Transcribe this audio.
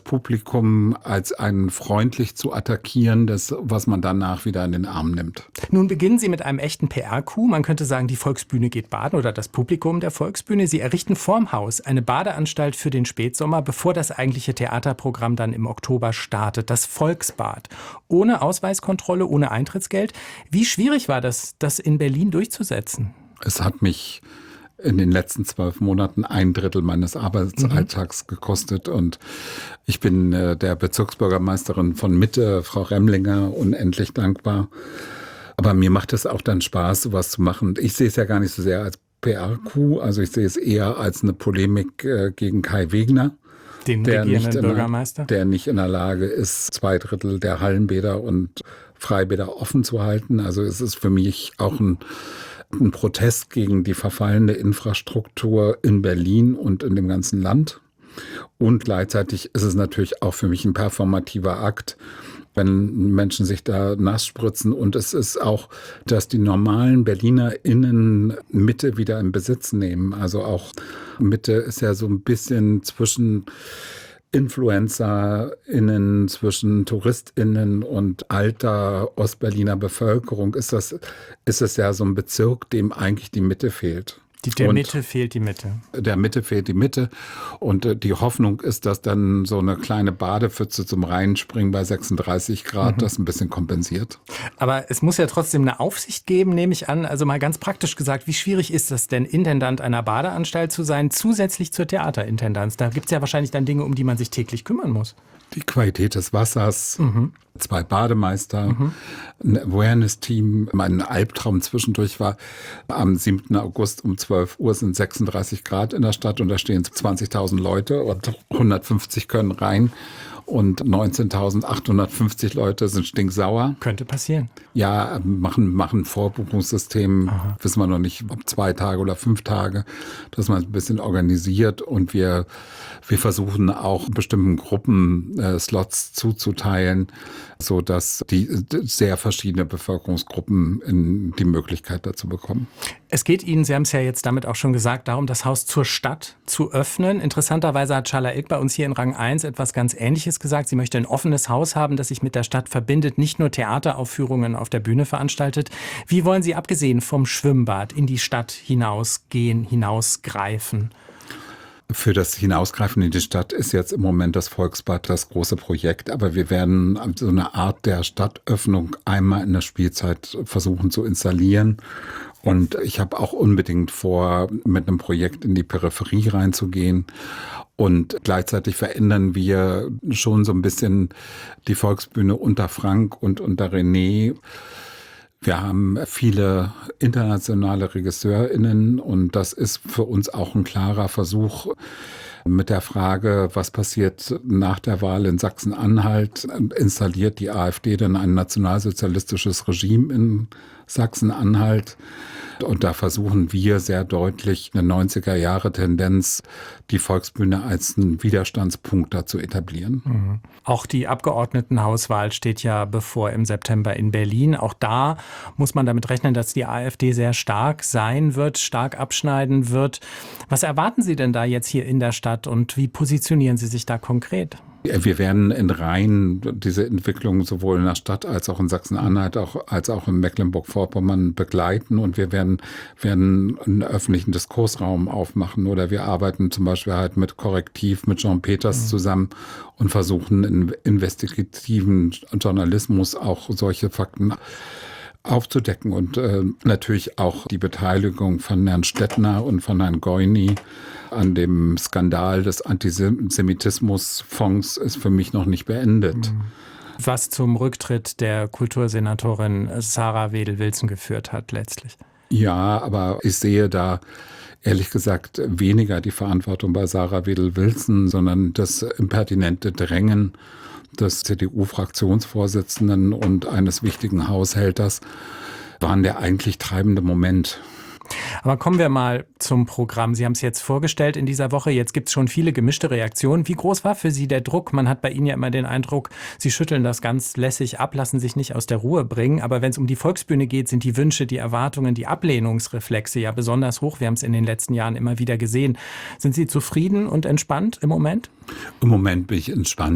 Publikum als ein freundlich zu attackierendes, was man danach wieder in den Arm nimmt. Nun beginnen Sie mit einem echten PR-Coup. Man könnte sagen, die Volksbühne geht baden oder das Publikum der Volksbühne. Sie errichten vorm Haus eine Badeanstalt für den Spätsommer, bevor das eigentliche Theaterprogramm dann im Oktober startet. Das Volksbad. Ohne Ausweiskontrolle, ohne Eintrittsgeld. Wie schwierig war das in Berlin durchzusetzen? Es hat mich in den letzten 12 Monaten 1/3 meines Arbeitsalltags gekostet. Und ich bin der Bezirksbürgermeisterin von Mitte, Frau Remlinger, unendlich dankbar. Aber mir macht es auch dann Spaß, sowas zu machen. Ich sehe es ja gar nicht so sehr als PR-Coup, also ich sehe es eher als eine Polemik gegen Kai Wegner. Den regierenden Bürgermeister? Der nicht in der Lage ist, 2/3 der Hallenbäder und Freibäder offen zu halten. Also es ist für mich auch ein Protest gegen die verfallende Infrastruktur in Berlin und in dem ganzen Land. Und gleichzeitig ist es natürlich auch für mich ein performativer Akt, wenn Menschen sich da nass spritzen. Und es ist auch, dass die normalen BerlinerInnen Mitte wieder in Besitz nehmen. Also auch Mitte ist ja so ein bisschen zwischen InfluencerInnen, zwischen TouristInnen und alter Ostberliner Bevölkerung ist es ja so ein Bezirk, dem eigentlich die Mitte fehlt. Der Mitte fehlt die Mitte. Der Mitte fehlt die Mitte. Und die Hoffnung ist, dass dann so eine kleine Badepfütze zum Reinspringen bei 36 Grad das ein bisschen kompensiert. Aber es muss ja trotzdem eine Aufsicht geben, nehme ich an. Also mal ganz praktisch gesagt, wie schwierig ist das denn, Intendant einer Badeanstalt zu sein, zusätzlich zur Theaterintendanz? Da gibt es ja wahrscheinlich dann Dinge, um die man sich täglich kümmern muss. Die Qualität des Wassers, 2 Bademeister, ein Awareness-Team. Mein Albtraum zwischendurch war, am 7. August um 12 Uhr sind 36 Grad in der Stadt und da stehen 20.000 Leute und 150 können rein. Und 19.850 Leute sind stinksauer. Könnte passieren. Ja, machen ein Vorbuchungssystem. Wissen wir noch nicht, ob 2 Tage oder 5 Tage, dass man es ein bisschen organisiert. Und wir versuchen auch bestimmten Gruppen Slots zuzuteilen, so dass die sehr verschiedene Bevölkerungsgruppen die Möglichkeit dazu bekommen. Es geht Ihnen, Sie haben es ja jetzt damit auch schon gesagt, darum, das Haus zur Stadt zu öffnen. Interessanterweise hat Çağla İlk bei uns hier in Rang 1 etwas ganz Ähnliches gesagt. Sie möchte ein offenes Haus haben, das sich mit der Stadt verbindet, nicht nur Theateraufführungen auf der Bühne veranstaltet. Wie wollen Sie abgesehen vom Schwimmbad in die Stadt hinausgehen, hinausgreifen? Für das Hinausgreifen in die Stadt ist jetzt im Moment das Volksbad das große Projekt. Aber wir werden so eine Art der Stadtöffnung einmal in der Spielzeit versuchen zu installieren. Und ich habe auch unbedingt vor, mit einem Projekt in die Peripherie reinzugehen. Und gleichzeitig verändern wir schon so ein bisschen die Volksbühne unter Frank und unter René. Wir haben viele internationale RegisseurInnen und das ist für uns auch ein klarer Versuch mit der Frage, was passiert nach der Wahl in Sachsen-Anhalt? Installiert die AfD dann ein nationalsozialistisches Regime in Sachsen-Anhalt? Und da versuchen wir sehr deutlich eine 90er-Jahre-Tendenz, die Volksbühne als einen Widerstandspunkt dazu etablieren. Auch die Abgeordnetenhauswahl steht ja bevor im September in Berlin. Auch da muss man damit rechnen, dass die AfD sehr stark sein wird, stark abschneiden wird. Was erwarten Sie denn da jetzt hier in der Stadt und wie positionieren Sie sich da konkret? Wir werden in Rhein diese Entwicklung sowohl in der Stadt als auch in Sachsen-Anhalt als auch in Mecklenburg-Vorpommern begleiten und wir werden einen öffentlichen Diskursraum aufmachen oder wir arbeiten zum Beispiel halt mit Korrektiv, mit Jean Peters zusammen und versuchen in investigativen Journalismus auch solche Fakten aufzudecken und natürlich auch die Beteiligung von Herrn Stettner und von Herrn Goini an dem Skandal des Antisemitismusfonds ist für mich noch nicht beendet. Was zum Rücktritt der Kultursenatorin Sarah Wedel-Wilson geführt hat letztlich. Ja, aber ich sehe da ehrlich gesagt weniger die Verantwortung bei Sarah Wedel-Wilson, sondern das impertinente Drängen des CDU-Fraktionsvorsitzenden und eines wichtigen Haushälters waren der eigentlich treibende Moment. Aber kommen wir mal zum Programm. Sie haben es jetzt vorgestellt in dieser Woche. Jetzt gibt es schon viele gemischte Reaktionen. Wie groß war für Sie der Druck? Man hat bei Ihnen ja immer den Eindruck, Sie schütteln das ganz lässig ab, lassen sich nicht aus der Ruhe bringen. Aber wenn es um die Volksbühne geht, sind die Wünsche, die Erwartungen, die Ablehnungsreflexe ja besonders hoch. Wir haben es in den letzten Jahren immer wieder gesehen. Sind Sie zufrieden und entspannt im Moment? Im Moment bin ich entspannt.